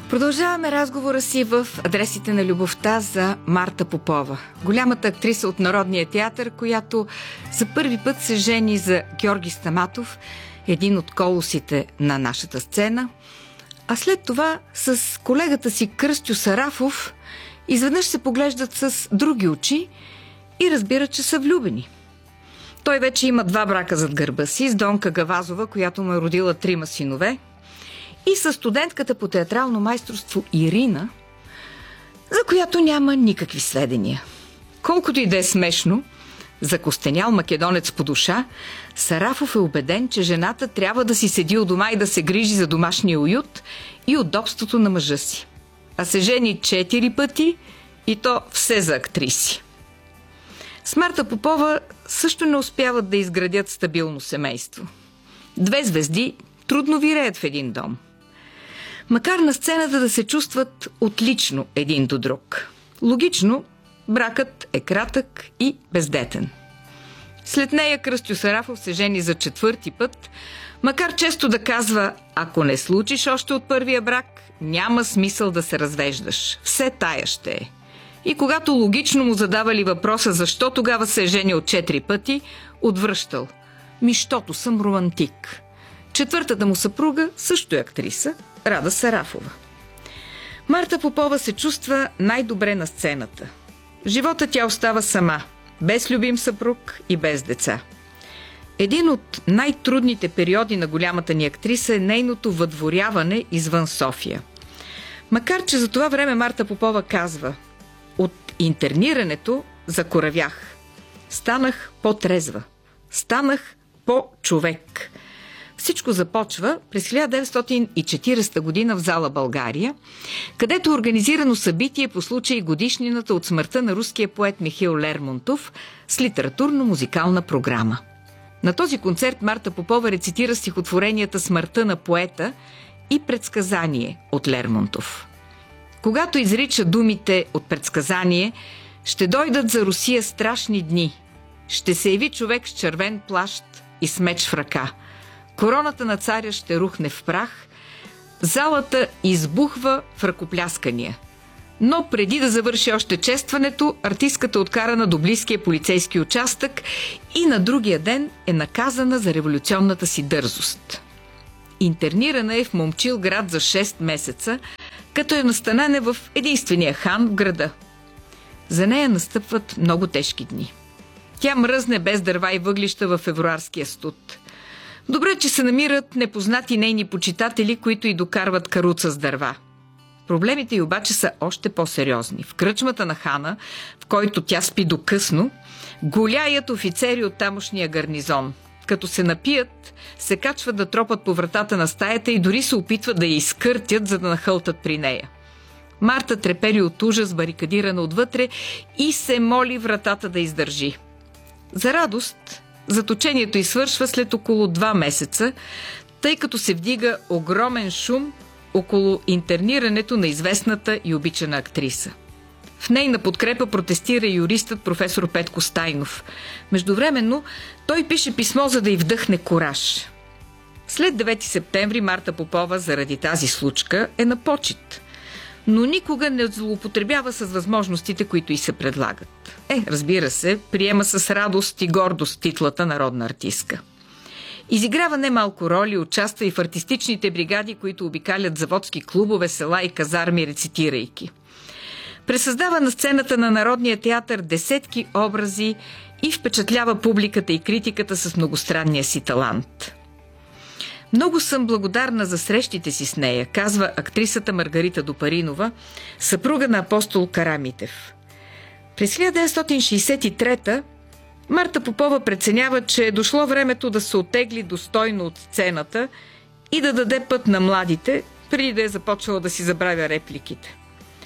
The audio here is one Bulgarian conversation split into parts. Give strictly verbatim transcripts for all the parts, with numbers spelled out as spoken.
Продължаваме разговора си в Адресите на любовта за Марта Попова. Голямата актриса от Народния театър, която за първи път се жени за Георги Стаматов, един от колосите на нашата сцена. А след това с колегата си Кръстю Сарафов изведнъж се поглеждат с други очи и разбират, че са влюбени. Той вече има два брака зад гърба си с Донка Гавазова, която му е родила трима синове, и със студентката по театрално майсторство Ирина, за която няма никакви сведения. Колкото и да е смешно, закостенял македонец по душа, Сарафов е убеден, че жената трябва да си седи у дома и да се грижи за домашния уют и удобството на мъжа си. А се жени четири пъти и то все за актриси. С Марта Попова също не успяват да изградят стабилно семейство. Две звезди трудно виреят в един дом. Макар на сцената да се чувстват отлично един до друг. Логично, бракът е кратък и бездетен. След нея Кръстю Сарафов се жени за четвърти път, макар често да казва: ако не случиш още от първия брак, няма смисъл да се развеждаш. Все тая ще е. И когато логично му задавали въпроса защо тогава се е женил четири пъти, отвръщал: ми, щото съм романтик. Четвъртата му съпруга също е актриса, Рада Сарафова. Марта Попова се чувства най-добре на сцената. В живота тя остава сама, без любим съпруг и без деца. Един от най-трудните периоди на голямата ни актриса е нейното въдворяване извън София. Макар че за това време Марта Попова казва: от интернирането закоравях. Станах по-трезва. Станах по-човек. Всичко започва през хиляда деветстотин и четиридесета година в зала България, където е организирано събитие по случай годишнината от смъртта на руския поет Михаил Лермонтов с литературно-музикална програма. На този концерт Марта Попова рецитира стихотворенията "Смъртта на поета" и "Предсказание" от Лермонтов. Когато изрича думите от "Предсказание", ще дойдат за Русия страшни дни. Ще се яви човек с червен плащ и с меч в ръка. Короната на царя ще рухне в прах. Залата избухва в ръкопляскания. Но преди да завърши още честването, артистката откарана до близкия полицейски участък и на другия ден е наказана за революционната си дързост. Интернирана е в Момчилград за шест месеца, като е настанена в единствения хан в града. За нея настъпват много тежки дни. Тя мръзне без дърва и въглища във февруарския студ. Добре, че се намират непознати нейни почитатели, които и докарват каруца с дърва. Проблемите й обаче са още по-сериозни. В кръчмата на хана, в който тя спи до късно, голяят офицери от тамошния гарнизон. Като се напият, се качват да тропат по вратата на стаята и дори се опитват да я изкъртят, за да нахълтат при нея. Марта трепери от ужас, барикадирана отвътре, и се моли вратата да издържи. За радост, заточението й свършва след около два месеца, тъй като се вдига огромен шум около интернирането на известната и обичана актриса. В нейна подкрепа протестира юристът професор Петко Стайнов. Междувременно той пише писмо, за да й вдъхне кураж. След девети септември Марта Попова заради тази случка е на почит, но никога не злоупотребява с възможностите, които й се предлагат. Е, разбира се, приема с радост и гордост титлата народна артистка. Изиграва немалко роли, участва и в артистичните бригади, които обикалят заводски клубове, села и казарми, рецитирайки. Пресъздава на сцената на Народния театър десетки образи и впечатлява публиката и критиката с многостранния си талант. Много съм благодарна за срещите си с нея, казва актрисата Маргарита Допаринова, съпруга на Апостол Карамитев. През хиляда деветстотин шейсет и трета Марта Попова преценява, че е дошло времето да се оттегли достойно от сцената и да даде път на младите, преди да е започвала да си забравя репликите.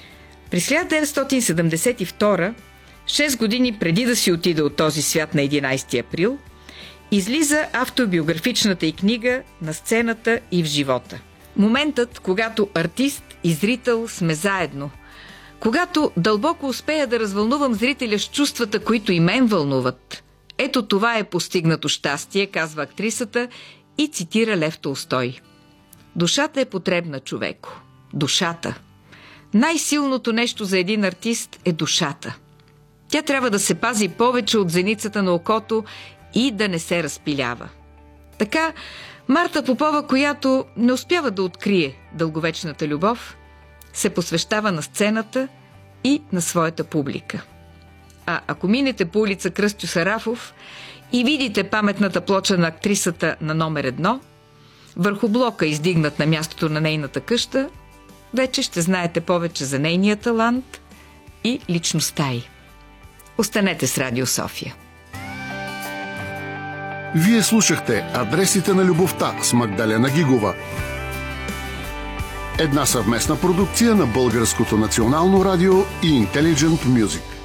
През хиляда деветстотин седемдесет и втора, шест години преди да си отиде от този свят на единадесети април, излиза автобиографичната й книга "На сцената и в живота". Моментът, когато артист и зрител сме заедно. Когато дълбоко успея да развълнувам зрителя с чувствата, които и мен вълнуват. Ето това е постигнато щастие, казва актрисата и цитира Лев Толстой. Душата е потребна човеко. душата. Най-силното нещо за един артист е душата. Тя трябва да се пази повече от зеницата на окото и да не се разпилява. Така Марта Попова, която не успява да открие дълговечната любов, се посвещава на сцената и на своята публика. А ако минете по улица Кръстю Сарафов и видите паметната плоча на актрисата на номер едно, върху блока, издигнат на мястото на нейната къща, вече ще знаете повече за нейния талант и личността й. Останете с Радио София. Вие слушахте "Адресите на любовта" с Магдалена Гигова. Една съвместна продукция на Българското национално радио и Intelligent Music.